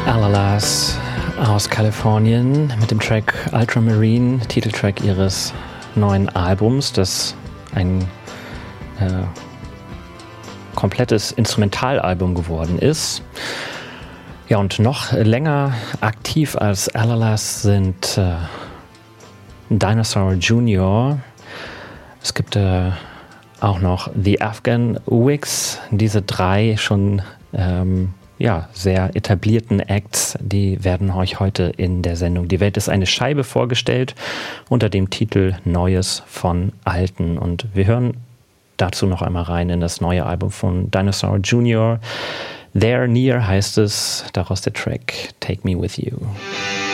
Alalas aus Kalifornien mit dem Track Ultramarine, Titeltrack ihres neuen Albums, das ein komplettes Instrumentalalbum geworden ist. Ja, und noch länger aktiv als Alalas sind Dinosaur Jr. Es gibt auch noch The Afghan Wigs, diese drei schon sehr etablierten Acts, die werden euch heute in der Sendung Die Welt ist eine Scheibe vorgestellt unter dem Titel Neues von Alten. Und wir hören dazu noch einmal rein in das neue Album von Dinosaur Jr. There Near heißt es, daraus der Track Take Me With You.